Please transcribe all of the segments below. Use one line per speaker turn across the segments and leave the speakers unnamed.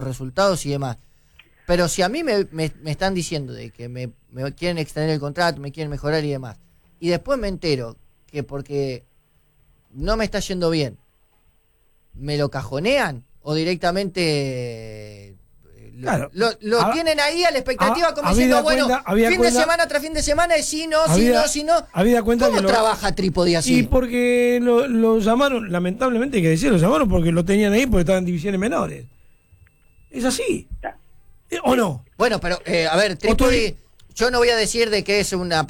resultados y demás. Pero si a mí me están diciendo de que me quieren extender el contrato, me quieren mejorar y demás, y después me entero que porque no me está yendo bien, me lo cajonean o directamente
Claro.
lo tienen ahí a la expectativa como diciendo, bueno, fin de semana tras fin de semana, sí, no.
Habida cuenta
¿Cómo
que
trabaja Trípodi así?
Y porque lo llamaron, lamentablemente hay que decirlo, lo llamaron porque lo tenían ahí porque estaban en divisiones menores. Es así. ¿O no?
Bueno, pero, a ver, Trípodi, yo no voy a decir de que es una...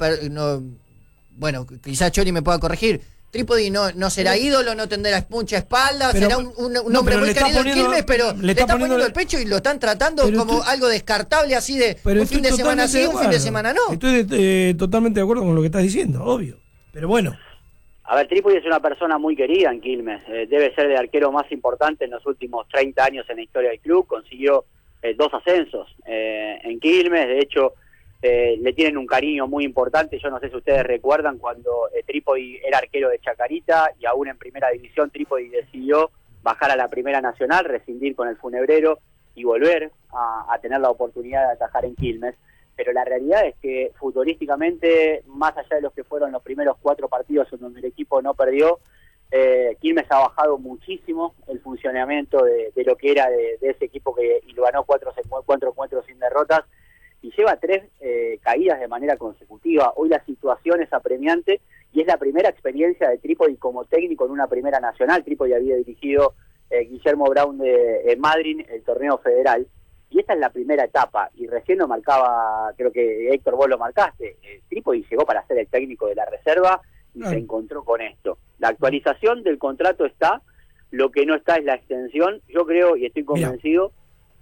bueno, quizás Chori me pueda corregir. Trípodi no será ídolo, no tendrá mucha espalda, será un hombre muy querido en Quilmes, pero le está poniendo el pecho y lo están tratando como algo descartable, así de un fin de semana sí, un fin de semana no.
Estoy totalmente de acuerdo con lo que estás diciendo, obvio. Pero bueno.
A ver, Trípodi es una persona muy querida en Quilmes. Debe ser el arquero más importante en los últimos 30 años en la historia del club. Consiguió 2 ascensos en Quilmes. De hecho, le tienen un cariño muy importante. Yo no sé si ustedes recuerdan cuando Trípodi era arquero de Chacarita y aún en primera división Trípodi decidió bajar a la Primera Nacional, rescindir con el Funebrero y volver a tener la oportunidad de atajar en Quilmes. Pero la realidad es que futbolísticamente, más allá de los que fueron los primeros 4 partidos en donde el equipo no perdió, Quilmes ha bajado muchísimo el funcionamiento de lo que era de ese equipo que y lo ganó 4 encuentros sin derrotas y lleva 3 caídas de manera consecutiva. Hoy la situación es apremiante y es la primera experiencia de Trípodi como técnico en una Primera Nacional. Trípodi había dirigido Guillermo Brown de Madryn, el torneo federal. Y esta es la primera etapa, y recién lo marcaba, creo que Héctor, vos lo marcaste, Trípodi llegó para ser el técnico de la reserva y se encontró con esto. La actualización del contrato está, lo que no está es la extensión. Yo creo y estoy convencido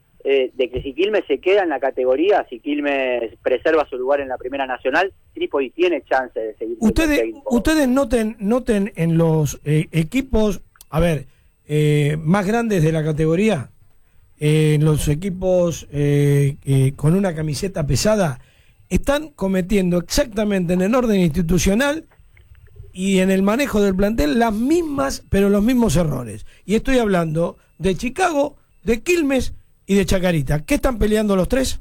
de que si Quilmes se queda en la categoría, si Quilmes preserva su lugar en la Primera Nacional, Trípodi tiene chance de seguir siendo técnico.
Ustedes noten en los equipos, a ver, más grandes de la categoría, los equipos con una camiseta pesada están cometiendo exactamente en el orden institucional y en el manejo del plantel las mismas, pero los mismos errores. Y estoy hablando de Chicago, de Quilmes y de Chacarita. ¿Qué están peleando los 3?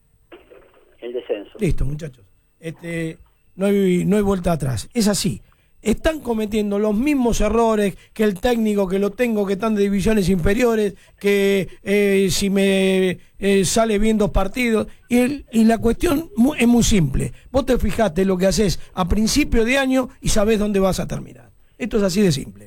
El descenso.
Listo, muchachos. No hay vuelta atrás. Es así. Están cometiendo los mismos errores que el técnico que lo tengo, que están de divisiones inferiores, que si me sale bien 2 partidos. Y la cuestión es muy simple. Vos te fijaste lo que haces a principio de año y sabés dónde vas a terminar. Esto es así de simple.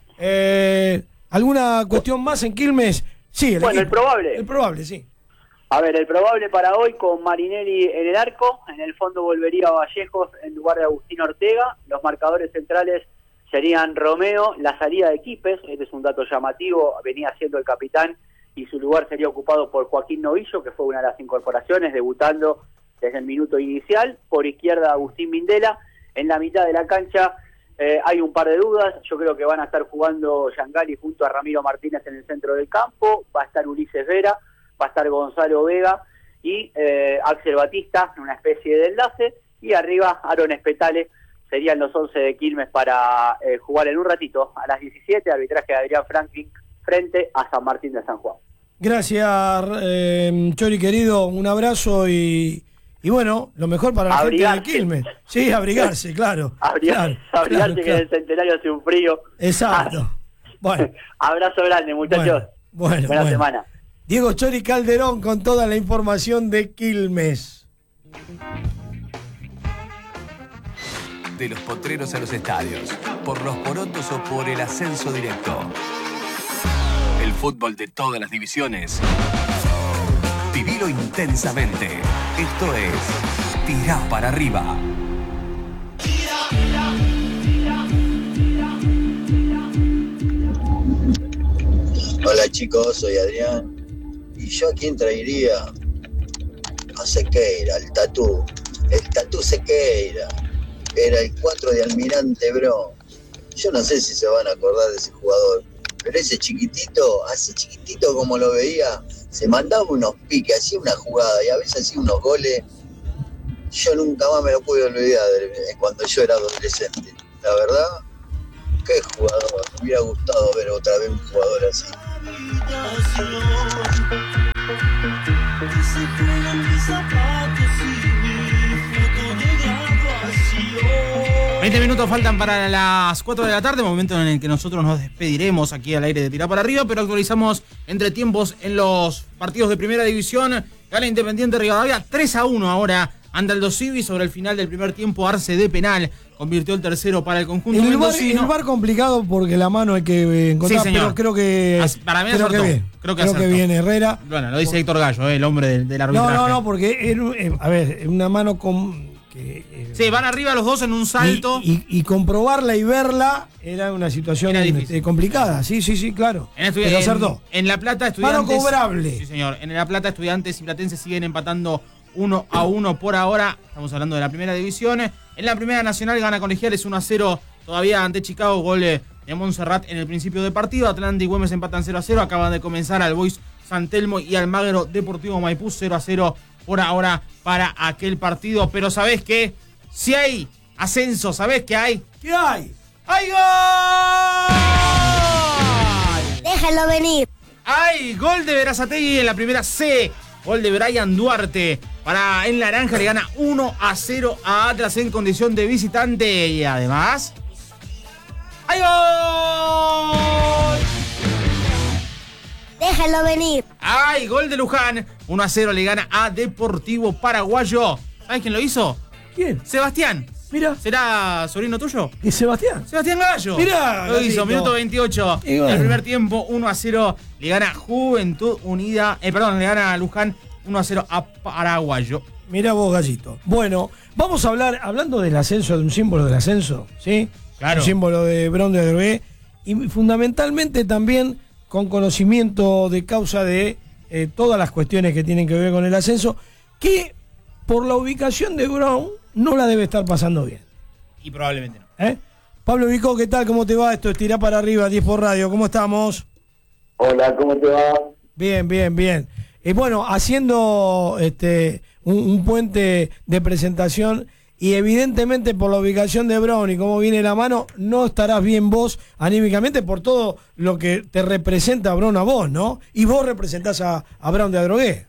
¿Alguna cuestión más en Quilmes? Sí,
el probable.
El probable, sí.
A ver, el probable para hoy con Marinelli en el arco, en el fondo volvería Vallejos en lugar de Agustín Ortega, los marcadores centrales serían Romeo, la salida de Quipes, este es un dato llamativo, venía siendo el capitán y su lugar sería ocupado por Joaquín Novillo, que fue una de las incorporaciones, debutando desde el minuto inicial, por izquierda Agustín Mindela, en la mitad de la cancha hay un par de dudas, yo creo que van a estar jugando Yangali junto a Ramiro Martínez en el centro del campo, va a estar Ulises Vera, va a estar Gonzalo Vega y Axel Batista, una especie de enlace, y arriba Aaron Espetale, serían los 11 de Quilmes para jugar en un ratito, a las 17, arbitraje de Adrián Franklin frente a San Martín de San Juan.
Gracias, Chori querido, un abrazo y bueno, lo mejor para la gente de Quilmes. Sí, abrigarse, claro.
Abrigarse, claro. Que en el Centenario hace un frío.
Exacto. Bueno.
Abrazo grande, muchachos. Buena semana.
Diego Chori Calderón con toda la información de Quilmes.
De los potreros a los estadios, por los porotos o por el ascenso directo. El fútbol de todas las divisiones. Vivilo intensamente. Esto es Tirá para Arriba.
Hola chicos, soy Adrián. ¿Y yo a quién traería? A Sequeira, el Tatú Sequeira. Era el 4 de Almirante Brown. Yo no sé si se van a acordar de ese jugador, pero ese chiquitito, así chiquitito como lo veía, se mandaba unos piques, hacía una jugada y a veces hacía unos goles. Yo nunca más me lo pude olvidar de cuando yo era adolescente. La verdad, qué jugador. Me hubiera gustado ver otra vez un jugador así.
20 minutos faltan para las 4 de la tarde, momento en el que nosotros nos despediremos aquí al aire de Tirá para Arriba, pero actualizamos entre tiempos en los partidos de Primera División. Gana Independiente Rivadavia 3-1 ahora ante Aldo Civi. Sobre el final del primer tiempo, Arce de penal convirtió el tercero para el conjunto mendocino.
El VAR complicado porque la mano hay que encontrar,
sí, señor.
Pero creo que...
Para mí acertó. Creo que
viene Herrera.
Bueno, lo dice Héctor Gallo, el hombre del arbitraje.
No, porque a ver, una mano con...
sí, van arriba los dos en un salto.
Y comprobarla y verla era una situación complicada. Sí, claro. Pero acertó.
En La Plata, Estudiantes...
Mano cobrable.
Sí, señor. En La Plata, Estudiantes y Platense siguen empatando 1-1 por ahora. Estamos hablando de la Primera División. En la Primera Nacional gana Colegiales 1-0 todavía ante Chicago. Gol de Montserrat en el principio del partido. Atlanta y Güemes empatan 0-0. Acaban de comenzar al Boys San Telmo y Almagro Deportivo Maipú 0-0 por ahora para aquel partido. Pero ¿sabés qué? Si hay ascenso, ¿sabés qué hay?
¿Qué hay?
¡Hay gol!
Déjalo venir.
¡Hay gol de Berazategui en la primera C! Gol de Brian Duarte. Para el Naranja le gana 1-0 a Atlas en condición de visitante. Y además... ¡hay gol!
Déjalo venir.
¡Ay! Gol de Luján. 1-0 le gana a Deportivo Paraguayo. ¿Sabes quién lo hizo?
¿Quién?
Sebastián.
Mira.
¿Será sobrino tuyo?
¿Y Sebastián?
Sebastián Gallo.
Mira.
Lo hizo, minuto 28.
Bueno.
En el primer tiempo, 1-0 le gana Juventud Unida. Le gana a Luján 1-0 a Paraguayo.
Mira vos, Gallito. Bueno, vamos a hablar, hablando del ascenso, de un símbolo del ascenso, ¿sí?
Claro.
Un símbolo de Brown de Adrogué. Y fundamentalmente también con conocimiento de causa de todas las cuestiones que tienen que ver con el ascenso, que por la ubicación de Brown no la debe estar pasando bien.
Y probablemente no.
Pablo Vicó, ¿qué tal? ¿Cómo te va? Esto es Tirá para Arriba, 10 por Radio. ¿Cómo estamos?
Hola, ¿cómo te va?
Bien. Bueno, haciendo un puente de presentación y evidentemente por la ubicación de Brown y cómo viene la mano, no estarás bien vos anímicamente por todo lo que te representa Brown a vos, ¿no? Y vos representás a Brown de Adrogué.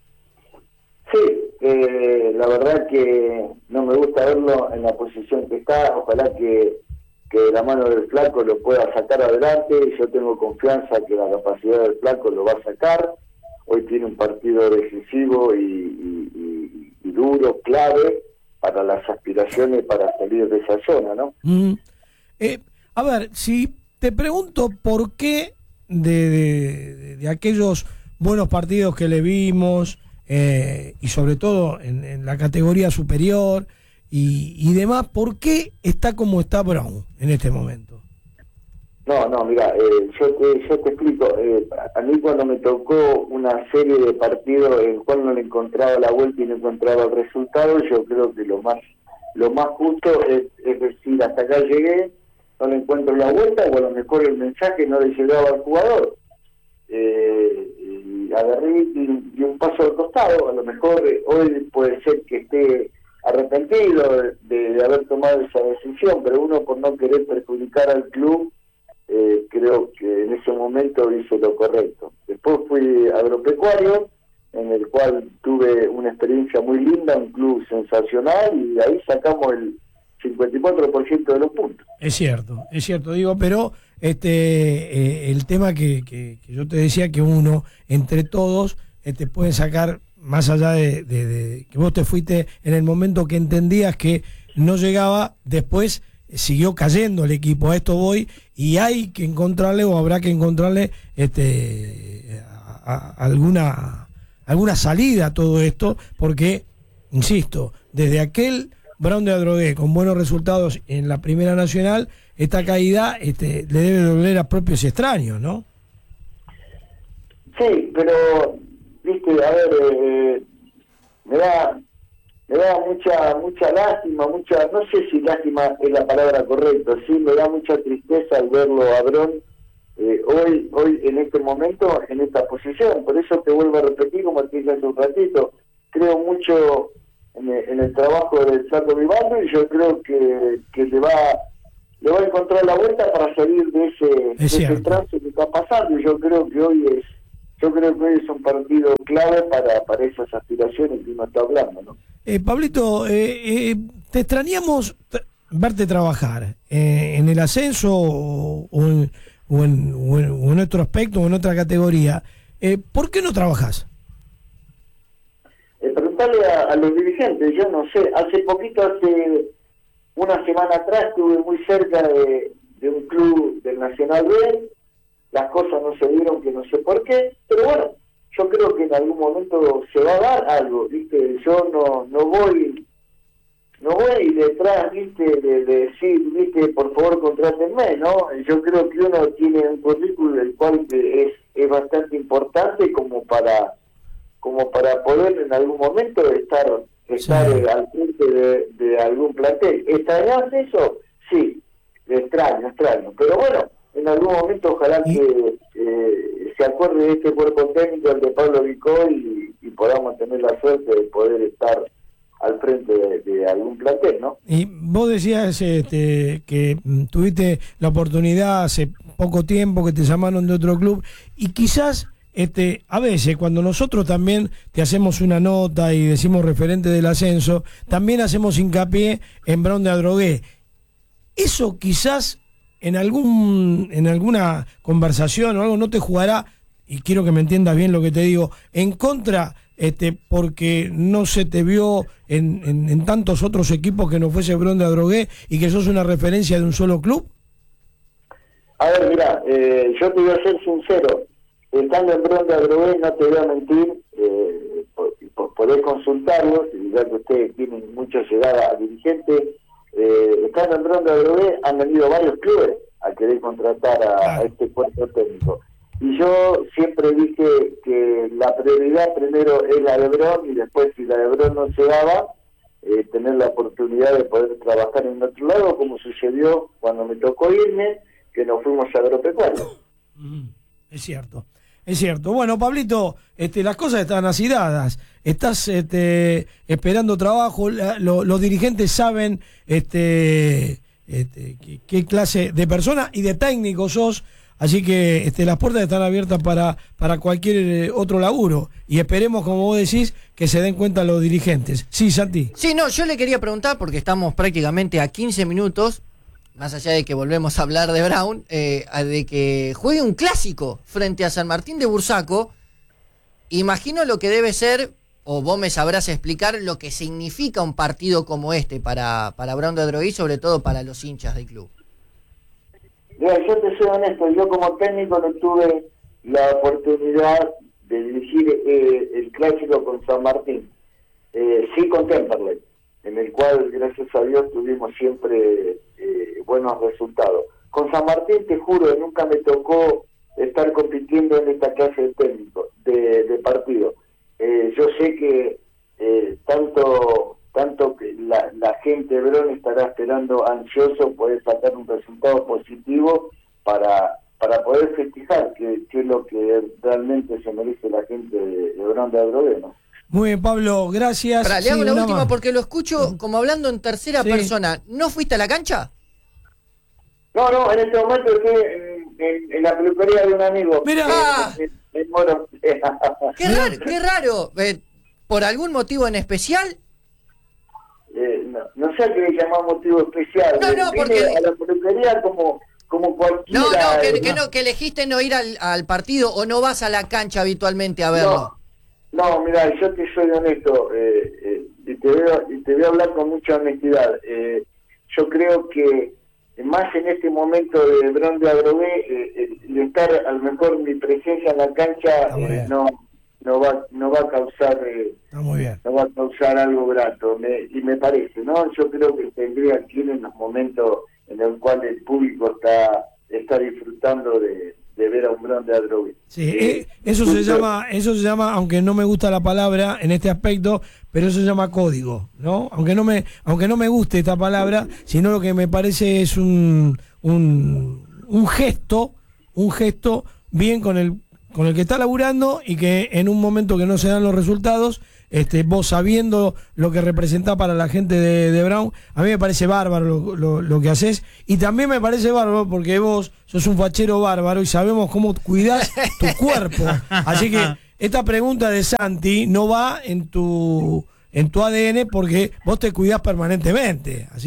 Sí, la verdad que no me gusta verlo en la posición que está. Ojalá que de la mano del flaco lo pueda sacar adelante. Yo tengo confianza que la capacidad del flaco lo va a sacar. Hoy tiene un partido decisivo y duro, clave para las aspiraciones para salir de esa zona, ¿no?
A ver, si te pregunto por qué de aquellos buenos partidos que le vimos, y sobre todo en la categoría superior y demás, ¿por qué está como está Brown en este momento?
No, mira, yo te explico. A mí cuando me tocó una serie de partidos en el cual no le encontraba la vuelta y no encontraba el resultado, yo creo que lo más justo es decir, hasta acá llegué, no le encuentro la vuelta, o a lo mejor el mensaje no le llegaba al jugador. Y agarré y un paso al costado. A lo mejor hoy puede ser que esté arrepentido de haber tomado esa decisión, pero uno, por no querer perjudicar al club, creo que en ese momento hice lo correcto. Después fui agropecuario, en el cual tuve una experiencia muy linda, un club sensacional, y de ahí sacamos el 54% de los puntos.
Es cierto, digo, pero el tema que yo te decía, que uno, entre todos, pueden sacar, más allá de que vos te fuiste en el momento que entendías que no llegaba, después siguió cayendo el equipo. A esto voy, y hay que encontrarle, o habrá que encontrarle alguna salida a todo esto, porque, insisto, desde aquel Brown de Adrogué con buenos resultados en la Primera Nacional, esta caída le debe doler a propios y extraños, ¿no?
Sí, pero viste, a ver, me da mucha lástima, no sé si lástima es la palabra correcta, sí, me da mucha tristeza al verlo a Brown hoy en este momento, en esta posición. Por eso te vuelvo a repetir, como te dije hace un ratito, creo mucho en el trabajo del Flaco Vivaldo, y yo creo que le va a encontrar la vuelta para salir de ese trance que está pasando. Y yo creo que hoy es un partido clave para esas aspiraciones que uno está hablando, ¿no?
Pablito, te extrañamos, verte trabajar en el ascenso o en otro aspecto o en otra categoría, ¿por qué no trabajas?
Preguntarle a los dirigentes, yo no sé, hace una semana atrás estuve muy cerca de un club del Nacional B, las cosas no se dieron, que no sé por qué, pero bueno, yo creo que en algún momento se va a dar algo, ¿viste? Yo no voy detrás, ¿viste? De decir, ¿viste? Por favor, contrátenme, ¿no? Yo creo que uno tiene un currículum el cual es bastante importante como para poder en algún momento estar al frente de algún plantel. ¿Extrañas eso? Sí, extraño, pero bueno, en algún momento ojalá que se acuerde de este cuerpo técnico, el de Pablo Vicó, y podamos tener la suerte de poder estar al frente de algún plantel, ¿no?
Y vos decías que tuviste la oportunidad hace poco tiempo, que te llamaron de otro club, y quizás a veces cuando nosotros también te hacemos una nota y decimos referente del ascenso, también hacemos hincapié en Brown de Adrogué. Eso quizás en alguna conversación o algo no te jugará, y quiero que me entiendas bien lo que te digo, en contra, porque no se te vio en tantos otros equipos que no fuese Brown de Adrogué y que sos una referencia de un solo club.
A ver, mira, yo te voy a ser sincero. Estando en Brown de Adrogué, no te voy a mentir, podés consultarlos, y ya que ustedes tienen mucha llegada a dirigentes, estando en Brown de Adrogué han venido varios clubes a querer contratar a este cuerpo técnico. Y yo siempre dije que la prioridad primero es la de Brown, y después, si la de Brown no se daba, tener la oportunidad de poder trabajar en otro lado, como sucedió cuando me tocó irme, que nos fuimos a Agropecuario.
Es cierto. Es cierto. Bueno, Pablito, las cosas están así dadas. Estás esperando trabajo. Los dirigentes saben qué clase de persona y de técnico sos. Así que las puertas están abiertas para cualquier otro laburo. Y esperemos, como vos decís, que se den cuenta los dirigentes. Sí, Santi.
Sí, no, yo le quería preguntar, porque estamos prácticamente a 15 minutos, más allá de que volvemos a hablar de Brown, de que juegue un clásico frente a San Martín de Bursaco. Imagino lo que debe ser, o vos me sabrás explicar lo que significa un partido como este para Brown de Adrogué, y sobre todo para los hinchas del club.
Mira, yo te soy honesto, yo como técnico no tuve la oportunidad de dirigir el clásico con San Martín, sí con Temperley, en el cual, gracias a Dios, tuvimos siempre buenos resultados. Con San Martín, te juro, nunca me tocó estar compitiendo en esta clase de técnico, de partido. Yo sé que tanto que la gente de Brown estará esperando ansioso poder sacar un resultado positivo para poder festejar, que es lo que realmente se merece la gente de Brown de Adrogué, ¿no?
Muy bien, Pablo, gracias.
Le hago la última porque lo escucho como hablando en tercera persona. ¿No fuiste a la cancha?
No, en este momento estoy en la peluquería de un amigo.
Mira, qué raro. ¿Por algún motivo en especial?
No sé a qué le llamamos motivo especial.
No, porque
a la peluquería como cualquiera.
Que elegiste no ir al partido, o no vas a la cancha habitualmente a verlo.
No, mira, yo te soy honesto, y te voy a hablar con mucha honestidad. Yo creo que más en este momento de Brown de Adrogué, el estar, a lo mejor mi presencia en la cancha no va a causar no va a causar algo grato, y me parece, ¿no? Yo creo que tendría que ir en los momentos en los cuales el público está disfrutando de ver a un Brown de Adrogué.
Sí, eso se llama, aunque no me gusta la palabra en este aspecto, pero eso se llama código, ¿no? Aunque no me guste esta palabra, sino lo que me parece es un gesto bien con el que está laburando, y que en un momento que no se dan los resultados, vos sabiendo lo que representa para la gente de Brown, a mí me parece bárbaro lo que haces, y también me parece bárbaro porque vos sos un fachero bárbaro y sabemos cómo cuidás tu cuerpo. Así que esta pregunta de Santi no va en tu ADN, porque vos te cuidás permanentemente. Así que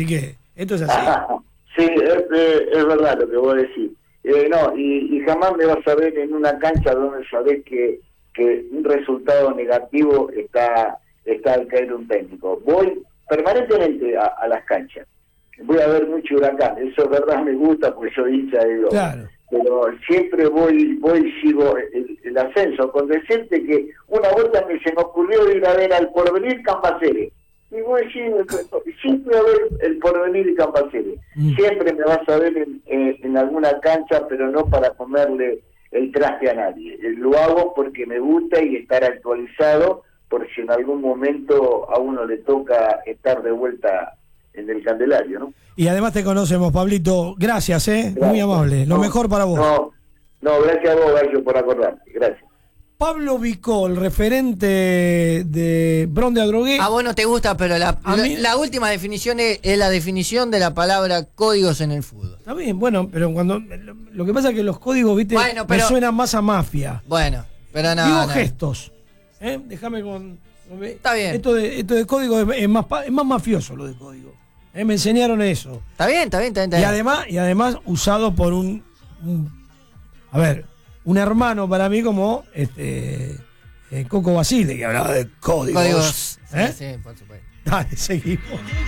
Esto es así.
Sí, es verdad lo que vos decís. No, y jamás me vas a ver en una cancha donde sabés que un resultado negativo está al caer un técnico. Voy permanentemente a las canchas. Voy a ver mucho Huracán, eso es verdad, me gusta porque soy hincha de Globo.
Claro.
Pero siempre voy y sigo el ascenso. Con decirte que una vuelta se me ocurrió ir a ver al Porvenir Campacere. Y voy siempre a ver el Porvenir y Campacere. Siempre me vas a ver en alguna cancha, pero no para comerle el traste a nadie. Lo hago porque me gusta y estar actualizado, por si en algún momento a uno le toca estar de vuelta en el Candelario, ¿no?
Y además te conocemos, Pablito. Gracias,
Gracias.
Muy amable. Lo mejor para vos.
No, gracias a vos, Gallo, por acordarte. Gracias.
Pablo Vicó, el referente de Bron de Adrogué.
A vos no te gusta, pero la última definición es la definición de la palabra códigos en el fútbol.
Está bien, bueno, pero cuando lo que pasa es que los códigos, viste, me suenan más a mafia.
Bueno, pero no.
Digo gestos. Déjame con.
Está bien.
Esto de código es más mafioso, lo de código. Me enseñaron eso.
Está bien.
Y además usado por un hermano para mí como Coco Basile, que hablaba de códigos.
Sí, por supuesto.
Dale, seguimos.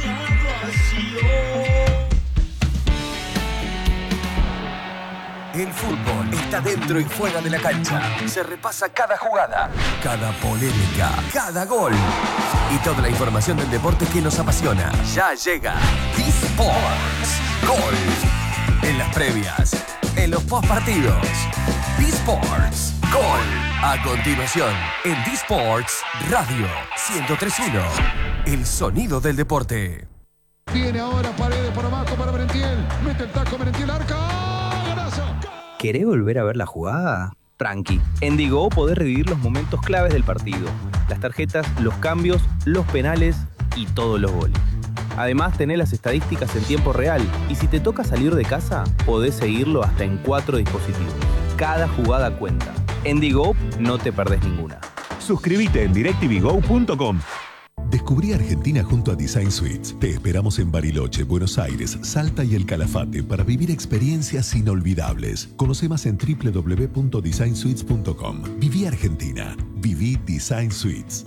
El fútbol está dentro y fuera de la cancha. Se repasa cada jugada, cada polémica, cada gol. Y toda la información del deporte que nos apasiona. Ya llega D-Sports Gol. En las previas, en los postpartidos. D-Sports Gol. A continuación, en D-Sports Radio 103.1. El sonido del deporte.
Viene ahora Paredes por abajo para Merentiel. Mete el taco Merentiel, arca.
¿Querés volver a ver la jugada? Tranqui. En Digo podés revivir los momentos claves del partido. Las tarjetas, los cambios, los penales y todos los goles. Además, tenés las estadísticas en tiempo real. Y si te toca salir de casa, podés seguirlo hasta en 4 dispositivos. Cada jugada cuenta. En Digo no te perdés ninguna.
Suscríbete en directvgo.com.
Descubrí Argentina junto a Design Suites. Te esperamos en Bariloche, Buenos Aires, Salta y El Calafate para vivir experiencias inolvidables. Conoce más en www.designsuites.com. Viví Argentina. Viví Design Suites.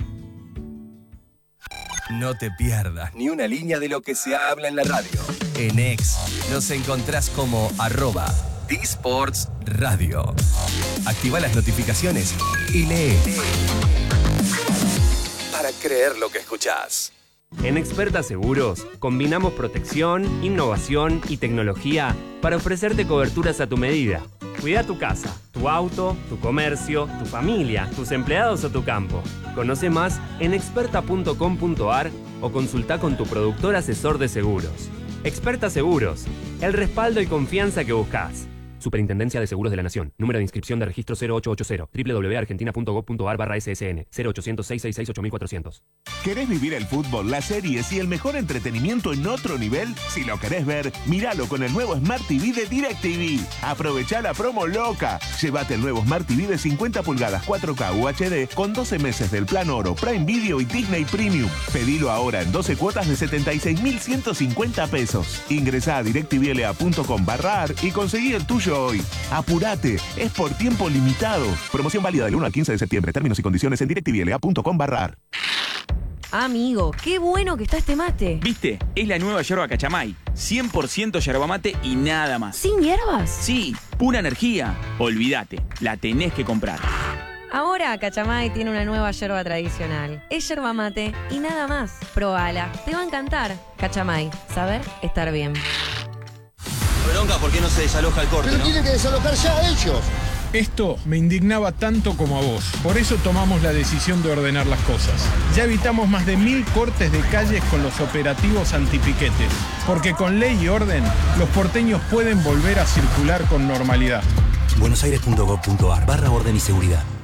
No te pierdas ni una línea de lo que se habla en la radio. En X nos encontrás como @D-Sports Radio. Activa las notificaciones y lee. Para creer lo que escuchás.
En Experta Seguros combinamos protección, innovación y tecnología para ofrecerte coberturas a tu medida. Cuida tu casa, tu auto, tu comercio, tu familia, tus empleados o tu campo. Conoce más en experta.com.ar o consulta con tu productor asesor de seguros. Experta Seguros, el respaldo y confianza que buscas. Superintendencia de Seguros de la Nación. Número de inscripción de registro 0880. www.argentina.gov.ar/ssn 0800-666-8400.
¿Querés vivir el fútbol, las series y el mejor entretenimiento en otro nivel? Si lo querés ver, míralo con el nuevo Smart TV de DirecTV. Aprovechá la promo loca. Llévate el nuevo Smart TV de 50 pulgadas 4K UHD con 12 meses del plan Oro, Prime Video y Disney Premium. Pedilo ahora en 12 cuotas de 76.150 pesos. Ingresá a directvla.com/ar y conseguí el tuyo hoy. Apurate, es por tiempo limitado. Promoción válida del 1 al 15 de septiembre. Términos y condiciones en directvla.com/ar.
Amigo, qué bueno que está este mate.
¿Viste? Es la nueva yerba Cachamay. 100% yerba mate y nada más.
¿Sin hierbas?
Sí, pura energía. Olvídate, la tenés que comprar.
Ahora Cachamay tiene una nueva yerba tradicional. Es yerba mate y nada más. Probala, te va a encantar. Cachamay, saber estar bien.
Bronca, ¿por qué no se desaloja el corte?
Pero tiene que desalojar ya a ellos.
Esto me indignaba tanto como a vos. Por eso tomamos la decisión de ordenar las cosas. Ya evitamos más de 1000 cortes de calles con los operativos antipiquetes. Porque con ley y orden, los porteños pueden volver a circular con normalidad.
buenosaires.gov.ar/orden y seguridad.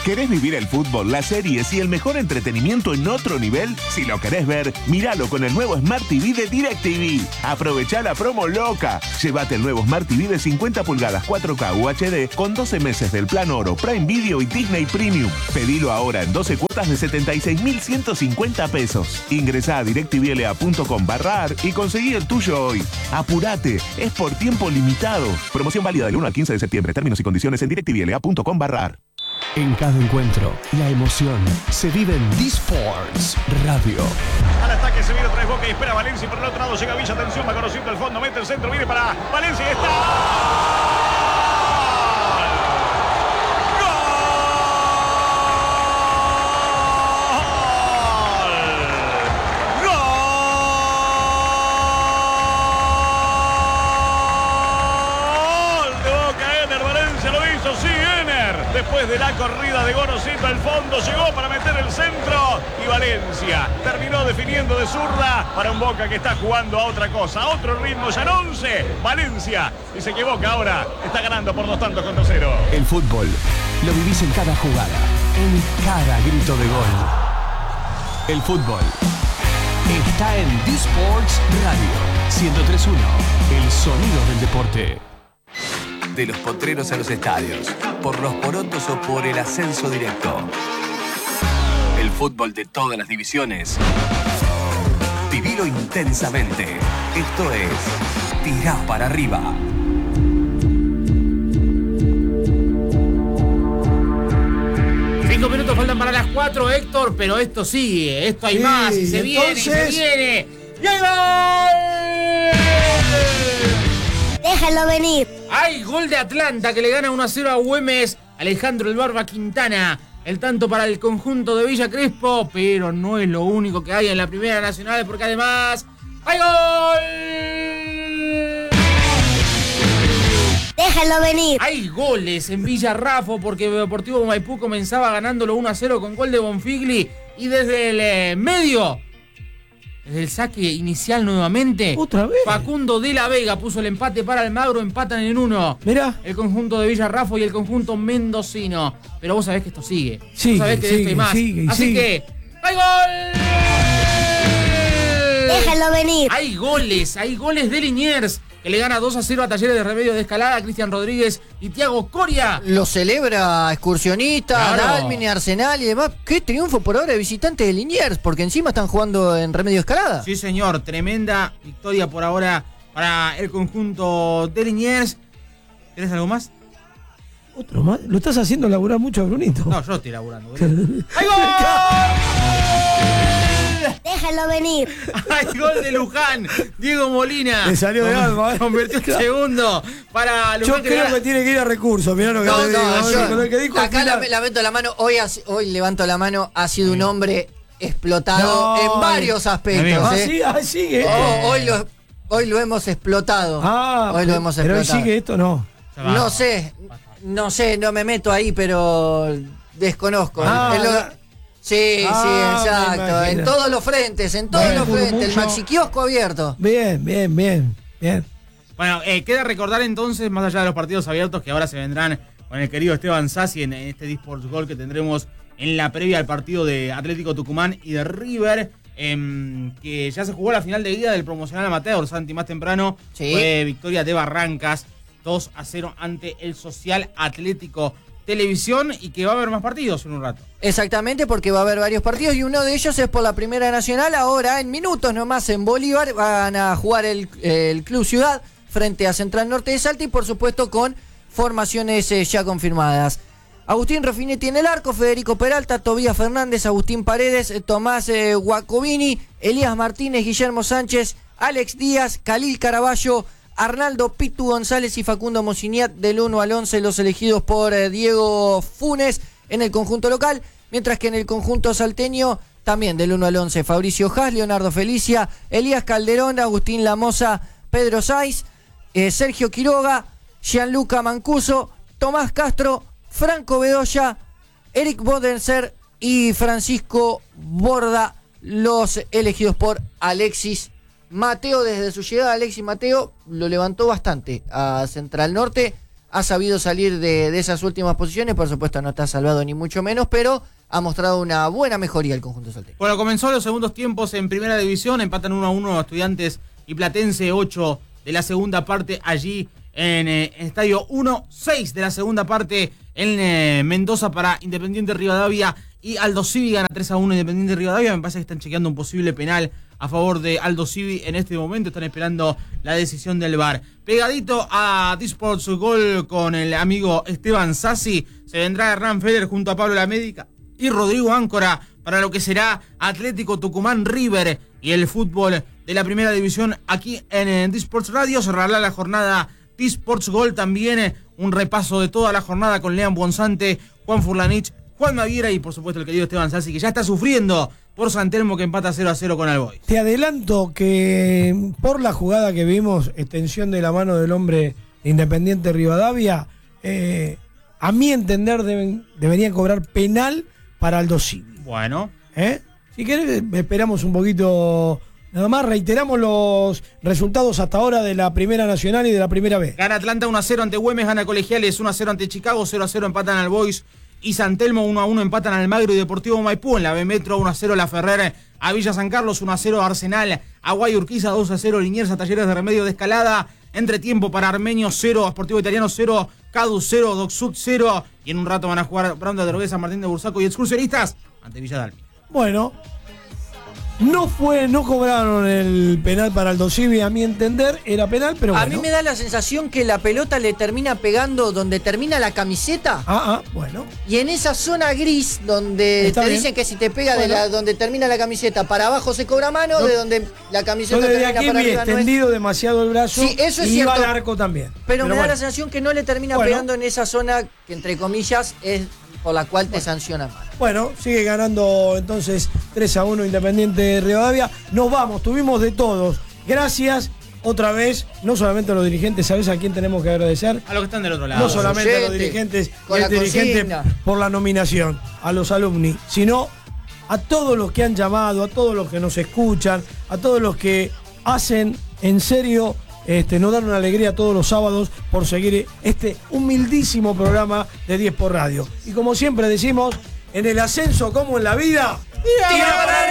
¿Querés vivir el fútbol, las series y el mejor entretenimiento en otro nivel? Si lo querés ver, míralo con el nuevo Smart TV de DirecTV. Aprovechá la promo loca. Llévate el nuevo Smart TV de 50 pulgadas 4K UHD con 12 meses del plan Oro, Prime Video y Disney Premium. Pedilo ahora en 12 cuotas de 76.150 pesos. Ingresá a directvla.com/ar y conseguí el tuyo hoy. Apurate, es por tiempo limitado. Promoción válida del 1 al 15 de septiembre. Términos y condiciones en directvla.com/ar.
En cada encuentro, la emoción se vive en D-Sports Radio.
Al ataque se viene otra vez Boca y espera Valencia y por el otro lado llega Villa, atención, va conociendo el fondo, mete el centro, viene para Valencia y está. Después de la corrida de Gorosito al fondo, llegó para meter el centro y Valencia terminó definiendo de zurda para un Boca que está jugando a otra cosa, a otro ritmo, ya en 11. Valencia dice que Boca ahora está ganando por 2-0.
El fútbol lo vivís en cada jugada, en cada grito de gol. El fútbol está en D-Sports Radio 103.1, el sonido del deporte.
De los potreros a los estadios, por los porotos o por el ascenso directo. El fútbol de todas las divisiones. Vivilo intensamente. Esto es Tirá para Arriba.
Minutos faltan para las 4, Héctor, pero esto sigue, esto hay más, y se viene, y se viene. ¡Y ahí gol!
Déjalo venir.
Hay gol de Atlanta que le gana 1-0 a Güemes. Alejandro El Barba Quintana. El tanto para el conjunto de Villa Crespo, pero no es lo único que hay en la Primera Nacional, porque además ¡hay gol!
Déjalo venir.
Hay goles en Villa Raffo porque Deportivo Maipú comenzaba ganándolo 1-0 con gol de Bonfigli y desde el medio, desde el saque inicial nuevamente,
otra vez
Facundo de la Vega puso el empate para Almagro, empatan en 1.
Mirá.
El conjunto de Villa Raffo y el conjunto mendocino. Pero vos sabés que esto sigue.
Sigue,
vos sabés que de esto hay más. Así que ¡hay gol!
Déjalo venir.
Hay goles de Liniers, que le gana 2-0 a Talleres de Remedio de Escalada, Cristian Rodríguez y Tiago Coria.
Lo celebra Excursionista,
Claro.
Dalmin, Arsenal y demás. Qué triunfo por ahora de visitantes de Liniers, porque encima están jugando en Remedio de Escalada.
Sí, señor, tremenda victoria por ahora para el conjunto de Liniers. ¿Tenés algo más?
Otro más. Lo estás haciendo laburar mucho a Brunito.
No, yo estoy laburando. ¡Hay gol!
Déjalo venir.
¡Hay gol de Luján! Diego Molina.
Le salió de alma, ¿eh?
Convirtió el segundo para Luján.
Yo creo que tiene que ir a recursos. Mirá lo que te digo.
yo
Con lo que dijo
acá
al final.
levanto la mano. Hoy levanto la mano. Ha sido un hombre explotado en varios aspectos.
Sigue.
Hoy lo hemos explotado. Hoy lo hemos
pero
explotado.
hoy sigue esto, no.
No sé, no me meto ahí, pero desconozco. Sí, exacto. En todos los frentes, el Maxi Kiosco abierto.
Bien.
Bueno, queda recordar entonces, más allá de los partidos abiertos, que ahora se vendrán con el querido Esteban Sassi en este D-Sports Gol que tendremos en la previa al partido de Atlético Tucumán y de River, que ya se jugó la final de ida del promocional amateur. Santi, más temprano fue victoria de Barrancas 2-0 ante el Social Atlético Televisión, y que va a haber más partidos en un rato.
Exactamente, porque va a haber varios partidos y uno de ellos es por la Primera Nacional. Ahora, en minutos nomás, en Bolívar, van a jugar el Club Ciudad frente a Central Norte de Salta y por supuesto con formaciones ya confirmadas. Agustín Raffinetti en el arco, Federico Peralta, Tobías Fernández, Agustín Paredes, Tomás Guacovini, Elías Martínez, Guillermo Sánchez, Alex Díaz, Khalil Caraballo, Arnaldo Pitu González y Facundo Mociniat. Del 1 al 11 los elegidos por Diego Funes en el conjunto local, mientras que en el conjunto salteño también del 1 al 11 Fabricio Haas, Leonardo Felicia, Elías Calderón, Agustín Lamosa, Pedro Saiz, Sergio Quiroga, Gianluca Mancuso, Tomás Castro, Franco Bedoya, Eric Bodenser y Francisco Borda, los elegidos por Alexis Mateo. Desde su llegada, Alexis Mateo lo levantó bastante a Central Norte. ha sabido salir de esas últimas posiciones. Por supuesto no está salvado ni mucho menos, pero ha mostrado una buena mejoría el conjunto salteño.
Bueno, comenzó los segundos tiempos en primera división, empatan 1-1 Estudiantes y Platense, 8 de la segunda parte allí en estadio 1-6 de la segunda parte en Mendoza para Independiente Rivadavia, y Aldo Civi gana 3-1 Independiente Rivadavia. Me parece que están chequeando un posible penal a favor de Aldo Civi en este momento, están esperando la decisión del VAR. Pegadito a Disports Gol con el amigo Esteban Sassi, se vendrá Hernán Feller junto a Pablo Lamédica y Rodrigo Áncora para lo que será Atlético Tucumán River y el fútbol de la primera división aquí en Disports Radio. Cerrará la jornada Disports Gol también, un repaso de toda la jornada con Lean Bonzante, Juan Furlanich, Juan Maviera y por supuesto el querido Esteban Sassi, que ya está sufriendo por San Telmo, que empata 0-0 con Albois.
Te adelanto que por la jugada que vimos, extensión de la mano del hombre de Independiente Rivadavia, a mi entender deberían cobrar penal para Aldo Civi.
Bueno.
Si querés, esperamos un poquito. Nada más reiteramos los resultados hasta ahora de la Primera Nacional y de la Primera B.
Gana Atlanta 1-0 ante Güemes, gana Colegiales 1-0 ante Chicago, 0-0 empatan al Boys y San Telmo, 1-1 empatan al Magro y Deportivo Maipú. En la B Metro 1-0 La Ferrer a Villa San Carlos, 1-0 Arsenal a Guayurquiza, 2-0 Liniers a Talleres de Remedio de Escalada. Entretiempo para Armenio 0, Sportivo Italiano 0, Cadu 0, Docsud 0. Y en un rato van a jugar Branda de Drogués, San Martín de Bursaco y Excursionistas ante Villa Dalmi.
Bueno, no cobraron el penal para Aldo Civi, a mi entender, era penal, pero bueno.
A mí me da la sensación que la pelota le termina pegando donde termina la camiseta.
Bueno.
Y en esa zona gris donde te dicen que si te pega de donde termina la camiseta para abajo se cobra mano, de donde la camiseta termina
aquí
para arriba
extendido demasiado el brazo,
sí, eso es
y iba
cierto,
al arco también.
Pero me da la sensación que no le termina pegando en esa zona que entre comillas es por la cual te sanciona mal.
Bueno, sigue ganando entonces 3-1 Independiente Rivadavia. Nos vamos, tuvimos de todos. Gracias otra vez, no solamente a los dirigentes, ¿sabes a quién tenemos que agradecer?
A los que están del otro lado.
No solamente a los dirigentes y al dirigente por la nominación, a los alumni, sino a todos los que han llamado, a todos los que nos escuchan, a todos los que hacen en serio nos dan una alegría todos los sábados por seguir este humildísimo programa de 10 por Radio. Y como siempre decimos, en el ascenso como en la vida, ¡tira para